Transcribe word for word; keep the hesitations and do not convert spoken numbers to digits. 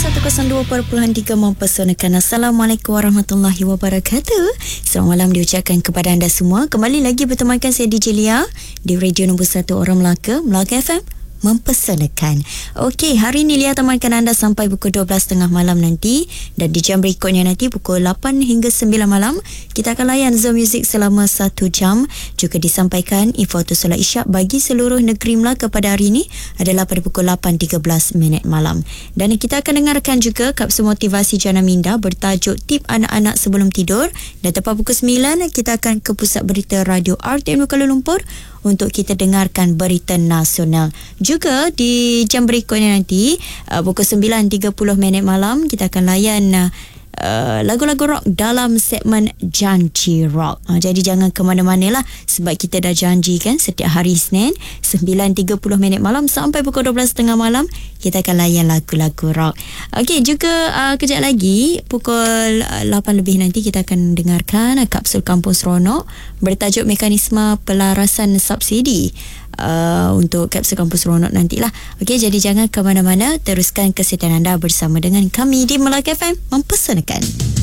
seratus dua perpuluhan tiga mempersonalkan. Assalamualaikum warahmatullahi wabarakatuh. Selamat malam diucapkan kepada anda semua. Kembali lagi bertemankan saya D J Lia di radio nombor satu Orang Melaka, Melaka F M, mempersonalkan. Okey, hari ini Lia temankan anda sampai pukul dua belas tiga puluh malam nanti, dan di jam berikutnya nanti pukul lapan hingga sembilan malam kita akan layan Zone Music selama satu jam. Juga disampaikan info atau solat isyak bagi seluruh negeri Melaka pada hari ini adalah pada pukul lapan tiga belas minit malam. Dan kita akan dengarkan juga kapsul motivasi Jana Minda bertajuk Tip Anak-Anak Sebelum Tidur, dan tepat pukul sembilan kita akan ke pusat berita Radio R T M Kuala Lumpur untuk kita dengarkan berita nasional. Juga di jam berikutnya nanti uh, pukul sembilan tiga puluh minit malam kita akan layan uh, Uh, lagu-lagu rock dalam segmen Janji Rock. uh, Jadi jangan ke mana-mana lah, sebab kita dah janji kan setiap hari Isnin sembilan tiga puluh minit malam sampai pukul dua belas tiga puluh malam kita akan layan lagu-lagu rock. Okey, juga uh, kejap lagi pukul uh, lapan lebih nanti kita akan dengarkan uh, kapsul Kampung Seronok bertajuk Mekanisme Pelarasan Subsidi. Uh, untuk kapsul Kampus Seronok nantilah. Okey, jadi jangan ke mana-mana, teruskan kesetiaan anda bersama dengan kami di Melaka F M mempersonalkan.